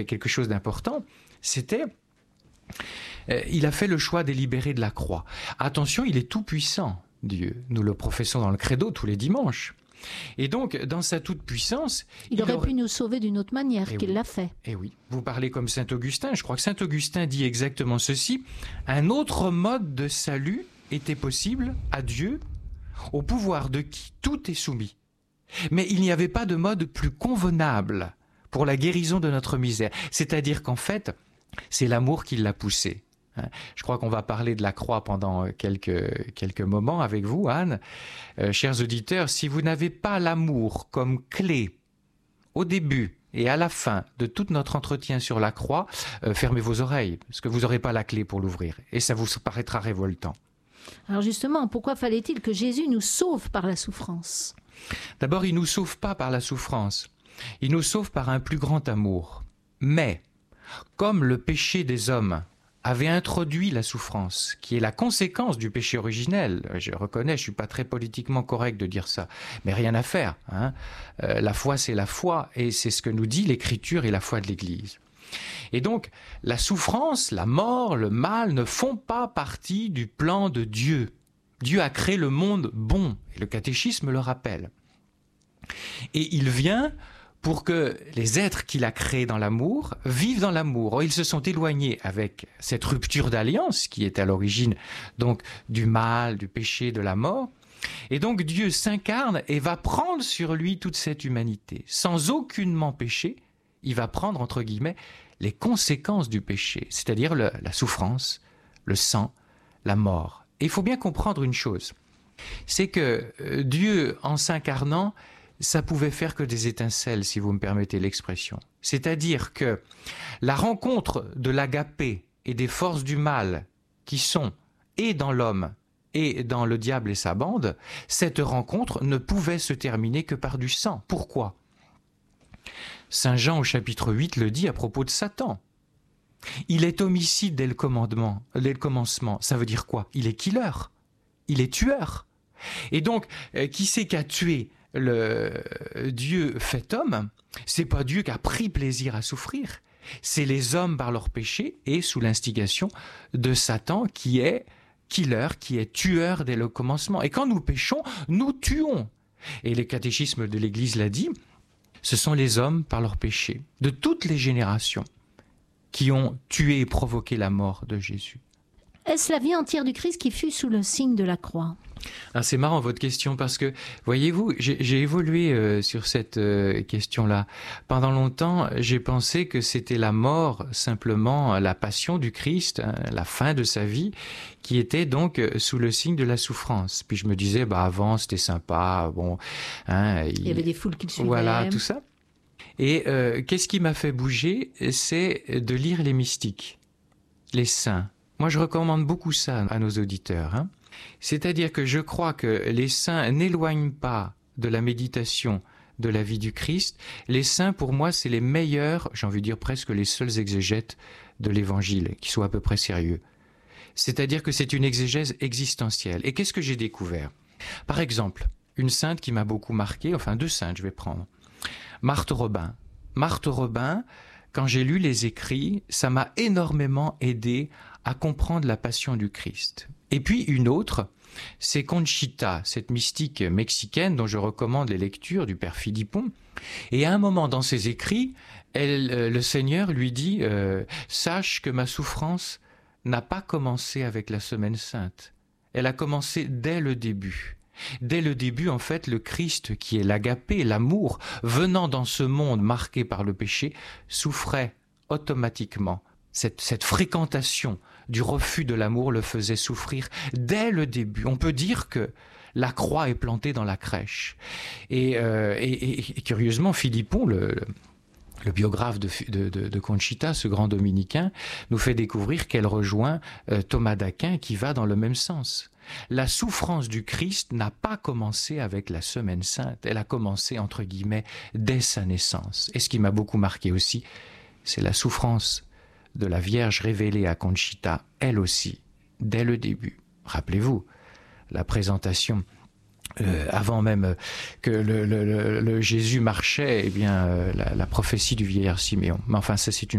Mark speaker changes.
Speaker 1: quelque chose d'important, c'était... il a fait le choix délibéré de la croix. Attention, il est tout puissant, Dieu. Nous le professons dans le credo tous les dimanches. Et donc, dans sa toute-puissance...
Speaker 2: Il aurait pu nous sauver d'une autre manière qu'il l'a fait.
Speaker 1: Eh oui, vous parlez comme saint Augustin. Je crois que saint Augustin dit exactement ceci. Un autre mode de salut était possible à Dieu, au pouvoir de qui tout est soumis. Mais il n'y avait pas de mode plus convenable pour la guérison de notre misère. C'est-à-dire qu'en fait, c'est l'amour qui l'a poussé. Je crois qu'on va parler de la croix pendant quelques moments avec vous, Anne. Chers auditeurs, si vous n'avez pas l'amour comme clé au début et à la fin de tout notre entretien sur la croix, fermez vos oreilles, parce que vous n'aurez pas la clé pour l'ouvrir, et ça vous paraîtra révoltant.
Speaker 2: Alors justement, pourquoi fallait-il que Jésus nous sauve par la souffrance ?
Speaker 1: D'abord, il ne nous sauve pas par la souffrance, il nous sauve par un plus grand amour. Mais, comme le péché des hommes avait introduit la souffrance, qui est la conséquence du péché originel. Je reconnais, je ne suis pas très politiquement correct de dire ça, mais rien à faire. La foi, c'est la foi, et c'est ce que nous dit l'Écriture et la foi de l'Église. Et donc, la souffrance, la mort, le mal ne font pas partie du plan de Dieu. Dieu a créé le monde bon, et le catéchisme le rappelle. Et il vient pour que les êtres qu'il a créés dans l'amour vivent dans l'amour. Or, ils se sont éloignés avec cette rupture d'alliance qui est à l'origine donc du mal, du péché, de la mort. Et donc Dieu s'incarne et va prendre sur lui toute cette humanité. Sans aucunement péché, il va prendre, entre guillemets, les conséquences du péché, c'est-à-dire la souffrance, le sang, la mort. Et il faut bien comprendre une chose, c'est que Dieu, en s'incarnant, ça pouvait faire que des étincelles, si vous me permettez l'expression. C'est-à-dire que la rencontre de l'agapé et des forces du mal qui sont et dans l'homme et dans le diable et sa bande, cette rencontre ne pouvait se terminer que par du sang. Pourquoi ? Saint Jean au chapitre 8 le dit à propos de Satan. Il est homicide dès le commencement. Ça veut dire quoi ? Il est killer, il est tueur. Et donc, qui c'est qui a tué le Dieu fait homme? C'est pas Dieu qui a pris plaisir à souffrir, c'est les hommes par leur péché et sous l'instigation de Satan qui est killer, qui est tueur dès le commencement. Et quand nous péchons, nous tuons. Et le catéchisme de l'Église l'a dit, ce sont les hommes par leur péché, de toutes les générations, qui ont tué et provoqué la mort de Jésus.
Speaker 2: Est-ce la vie entière du Christ qui fut sous le signe de la croix ?
Speaker 1: Ah, c'est marrant votre question parce que, voyez-vous, j'ai évolué sur cette question-là. Pendant longtemps, j'ai pensé que c'était la mort, simplement la passion du Christ, la fin de sa vie, qui était donc sous le signe de la souffrance. Puis je me disais, avant c'était sympa, bon,
Speaker 2: il y avait des foules qui le suivaient.
Speaker 1: Voilà, tout ça. Et qu'est-ce qui m'a fait bouger? C'est de lire les mystiques, les saints. Moi, je recommande beaucoup ça à nos auditeurs. C'est-à-dire que je crois que les saints n'éloignent pas de la méditation de la vie du Christ. Les saints, pour moi, c'est les meilleurs, j'ai envie de dire presque les seuls exégètes de l'Évangile, qui soient à peu près sérieux. C'est-à-dire que c'est une exégèse existentielle. Et qu'est-ce que j'ai découvert? Par exemple, une sainte qui m'a beaucoup marqué, enfin deux saintes, je vais prendre. Marthe Robin. Marthe Robin, quand j'ai lu les écrits, ça m'a énormément aidé à comprendre la passion du Christ. Et puis une autre, c'est Conchita, cette mystique mexicaine dont je recommande les lectures du père Philippon. Et à un moment dans ses écrits, le Seigneur lui dit « Sache que ma souffrance n'a pas commencé avec la Semaine Sainte. Elle a commencé dès le début. » Dès le début, en fait, le Christ, qui est l'agapé, l'amour, venant dans ce monde marqué par le péché, souffrait automatiquement. Cette fréquentation du refus de l'amour le faisait souffrir dès le début. On peut dire que la croix est plantée dans la crèche. Et curieusement, Philippon, le biographe de Conchita, ce grand dominicain, nous fait découvrir qu'elle rejoint Thomas d'Aquin qui va dans le même sens. La souffrance du Christ n'a pas commencé avec la Semaine Sainte, elle a commencé entre guillemets dès sa naissance. Et ce qui m'a beaucoup marqué aussi, c'est la souffrance de la Vierge révélée à Conchita, elle aussi, dès le début. Rappelez-vous, la présentation avant même que le Jésus marchait, eh bien, la prophétie du vieillard Siméon. Mais enfin, ça, c'est une